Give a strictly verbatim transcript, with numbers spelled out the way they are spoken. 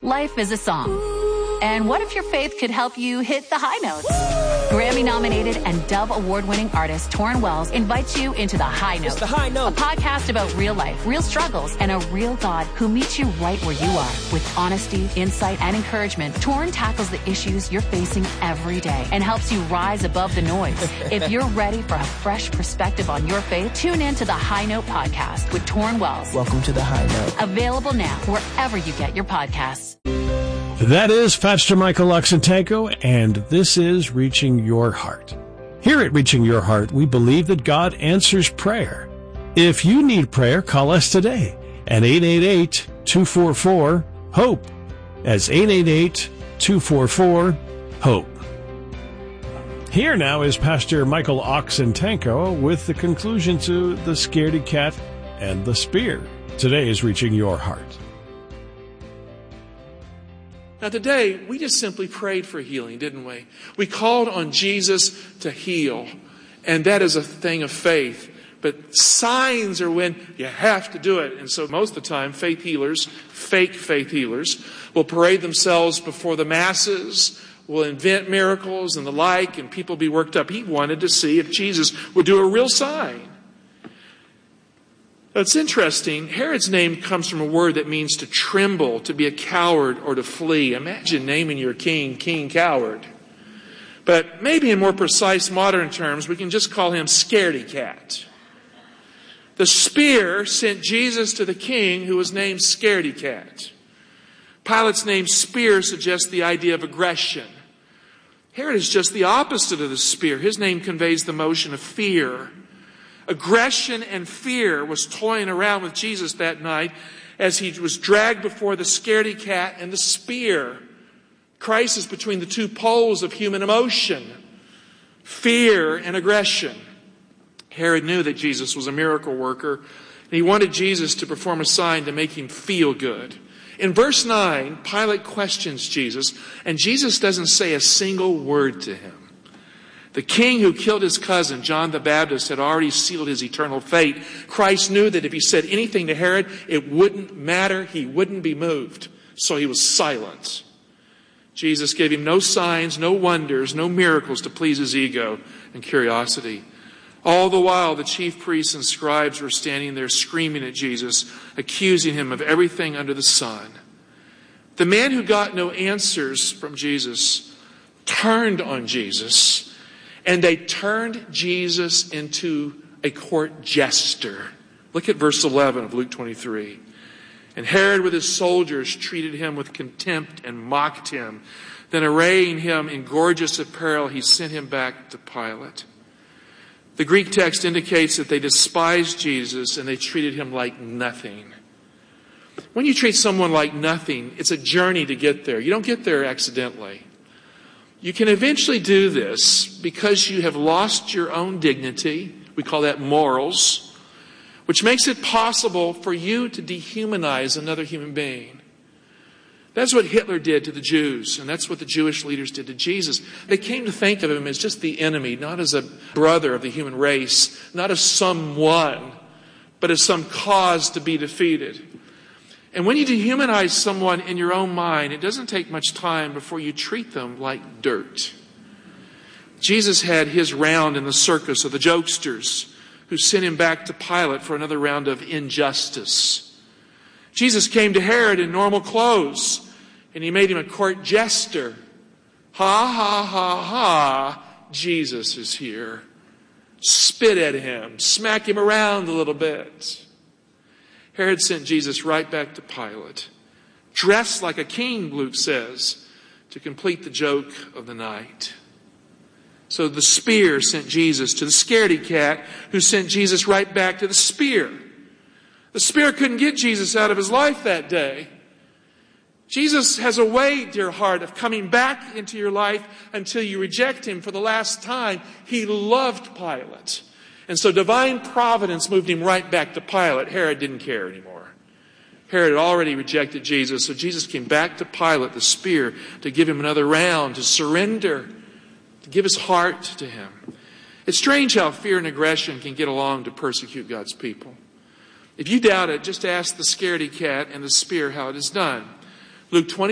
Life is a song. And what if your faith could help you hit the high notes? Grammy-nominated and Dove Award-winning artist Torrin Wells invites you into The High Note. It's The High Note. A podcast about real life, real struggles, and a real God who meets you right where you are. With honesty, insight, and encouragement, Torrin tackles the issues you're facing every day and helps you rise above the noise. If you're ready for a fresh perspective on your faith, tune in to The High Note podcast with Torrin Wells. Welcome to The High Note. Available now wherever you get your podcasts. That is Pastor Michael Oxentenko, and this is Reaching Your Heart. Here at Reaching Your Heart, we believe that God answers prayer. If you need prayer, call us today at eight eight eight, two four four, HOPE. That's eight eight eight, two four four, HOPE. Here now is Pastor Michael Oxentenko with the conclusion to The Scaredy Cat and the Spear. Today is Reaching Your Heart. Now today, we just simply prayed for healing, didn't we? We called on Jesus to heal, and that is a thing of faith. But signs are when you have to do it. And so most of the time, faith healers, fake faith healers, will parade themselves before the masses, will invent miracles and the like, and people be worked up. He wanted to see if Jesus would do a real sign. It's interesting. Herod's name comes from a word that means to tremble, to be a coward, or to flee. Imagine naming your king, King Coward. But maybe in more precise modern terms, we can just call him Scaredy Cat. The spear sent Jesus to the king who was named Scaredy Cat. Pilate's name Spear suggests the idea of aggression. Herod is just the opposite of the spear. His name conveys the motion of fear. Aggression and fear was toying around with Jesus that night as he was dragged before the scaredy cat and the spear. Christ is between the two poles of human emotion, fear and aggression. Herod knew that Jesus was a miracle worker, and he wanted Jesus to perform a sign to make him feel good. In verse nine, Pilate questions Jesus, and Jesus doesn't say a single word to him. The king who killed his cousin, John the Baptist, had already sealed his eternal fate. Christ knew that if he said anything to Herod, it wouldn't matter. He wouldn't be moved. So he was silent. Jesus gave him no signs, no wonders, no miracles to please his ego and curiosity. All the while, the chief priests and scribes were standing there screaming at Jesus, accusing him of everything under the sun. The man who got no answers from Jesus turned on Jesus. And they turned Jesus into a court jester. Look at verse eleven of Luke twenty-three. And Herod with his soldiers treated him with contempt and mocked him. Then arraying him in gorgeous apparel, he sent him back to Pilate. The Greek text indicates that they despised Jesus and they treated him like nothing. When you treat someone like nothing, it's a journey to get there. You don't get there accidentally. You can eventually do this because you have lost your own dignity. We call that morals, which makes it possible for you to dehumanize another human being. That's what Hitler did to the Jews, and that's what the Jewish leaders did to Jesus. They came to think of him as just the enemy, not as a brother of the human race, not as someone, but as some cause to be defeated. And when you dehumanize someone in your own mind, it doesn't take much time before you treat them like dirt. Jesus had his round in the circus of the jokesters who sent him back to Pilate for another round of injustice. Jesus came to Herod in normal clothes, and he made him a court jester. Ha, ha, ha, ha, Jesus is here. Spit at him, smack him around a little bit. Herod sent Jesus right back to Pilate, dressed like a king, Luke says, to complete the joke of the night. So the spear sent Jesus to the scaredy cat, who sent Jesus right back to the spear. The spear couldn't get Jesus out of his life that day. Jesus has a way, dear heart, of coming back into your life until you reject him for the last time. He loved Pilate. And so divine providence moved him right back to Pilate. Herod didn't care anymore. Herod had already rejected Jesus, so Jesus came back to Pilate, the spear, to give him another round, to surrender, to give his heart to him. It's strange how fear and aggression can get along to persecute God's people. If you doubt it, just ask the scaredy cat and the spear how it is done. Luke twenty